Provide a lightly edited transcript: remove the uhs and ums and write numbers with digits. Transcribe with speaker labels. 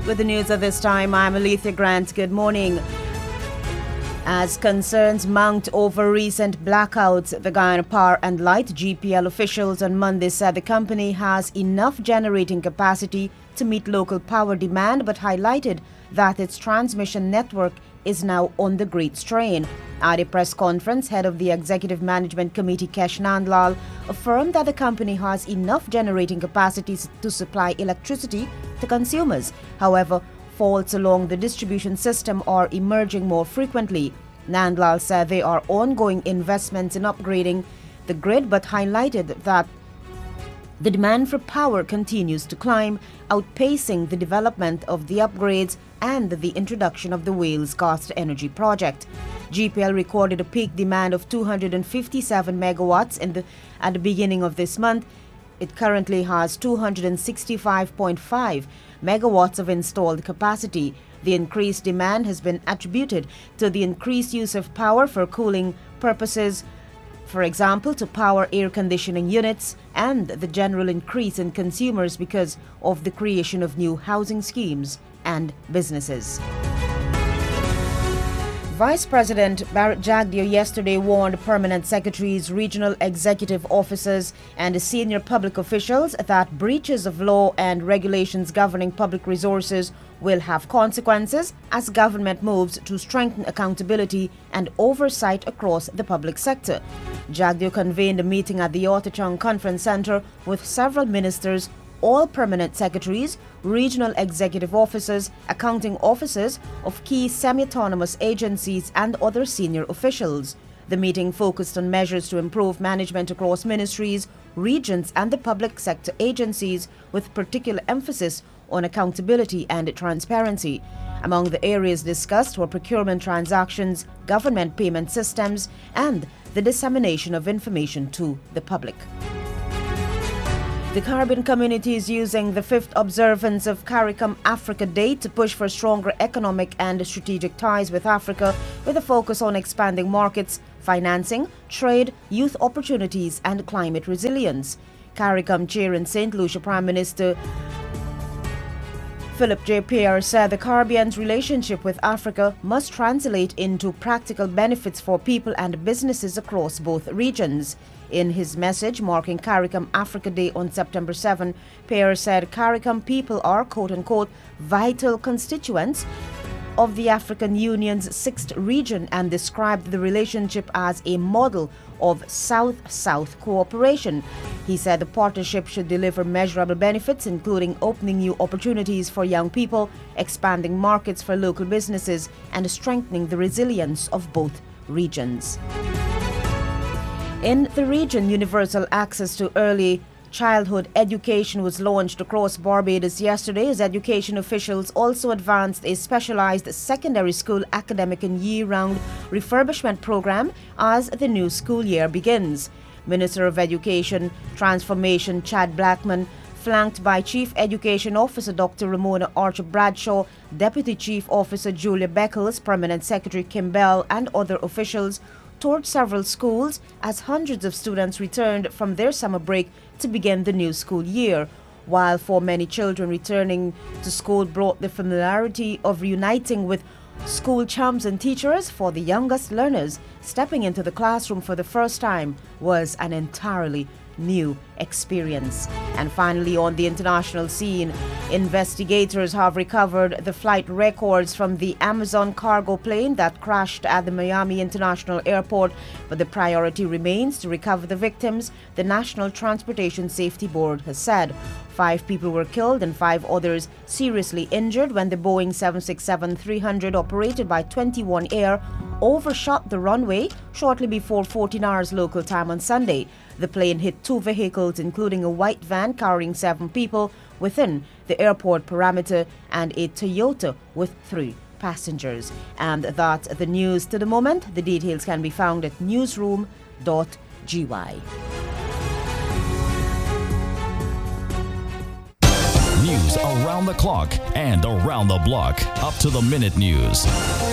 Speaker 1: With the news at this time, I'm Alethea Grant. Good morning. As concerns mount over recent blackouts, the Guyana Power and Light GPL officials on Monday said the company has enough generating capacity to meet local power demand, but highlighted that its transmission network is now under great strain. At a press conference, head of the Executive Management Committee, Kesh Nandlal, affirmed that the company has enough generating capacity to supply electricity to consumers. However, faults along the distribution system are emerging more frequently. Nandlal said there are ongoing investments in upgrading the grid, but highlighted that the demand for power continues to climb, outpacing the development of the upgrades and the introduction of the Wales Cost Energy project. GPL recorded a peak demand of 257 megawatts at the beginning of this month. It currently has 265.5 megawatts of installed capacity. The increased demand has been attributed to the increased use of power for cooling purposes, for example, to power air conditioning units, and the general increase in consumers because of the creation of new housing schemes and businesses. Vice President Bharat Jagdeo yesterday warned permanent secretaries, regional executive officers, and senior public officials that breaches of law and regulations governing public resources will have consequences as government moves to strengthen accountability and oversight across the public sector. Jagdeo convened a meeting at the Ortachang Conference Center with several ministers, all permanent secretaries, regional executive officers, accounting officers of key semi-autonomous agencies and other senior officials. The meeting focused on measures to improve management across ministries, regions and the public sector agencies, with particular emphasis on accountability and transparency. Among the areas discussed were procurement transactions, government payment systems, and the dissemination of information to the public. The Caribbean community is using the 5th observance of CARICOM Africa Day to push for stronger economic and strategic ties with Africa, with a focus on expanding markets, financing, trade, youth opportunities, and climate resilience. CARICOM chair in St. Lucia, Prime Minister Philip J. Pierre said the Caribbean's relationship with Africa must translate into practical benefits for people and businesses across both regions. In his message marking CARICOM Africa Day on September 7, Pierre said CARICOM people are, quote-unquote, vital constituents of the African Union's 6th region, and described the relationship as a model of South-South cooperation. He said the partnership should deliver measurable benefits, including opening new opportunities for young people, expanding markets for local businesses, and strengthening the resilience of both regions. In the region, universal access to early childhood education was launched across Barbados yesterday, as education officials also advanced a specialized secondary school academic and year-round refurbishment program as the new school year begins. Minister of Education Transformation Chad Blackman, flanked by Chief Education Officer Dr. Ramona Archer Bradshaw, Deputy Chief Officer Julia Beckles, Permanent Secretary Kim Bell, and other officials, toured several schools as hundreds of students returned from their summer break to begin the new school year. While for many children, returning to school brought the familiarity of reuniting with school chums and teachers, for the youngest learners, stepping into the classroom for the first time was an entirely new experience. And finally, on the international scene, investigators have recovered the flight records from the Amazon cargo plane that crashed at the Miami International Airport, but the priority remains to recover the victims, the National Transportation Safety Board has said. 5 people were killed and 5 others seriously injured when the Boeing 767-300, operated by 21 Air, overshot the runway shortly before 14 hours local time on Sunday. The plane hit 2 vehicles, including a white van carrying 7 people within the airport perimeter and a Toyota with 3 passengers. And that's the news to the moment. The details can be found at newsroom.gy.
Speaker 2: News around the clock and around the block. Up to the minute news.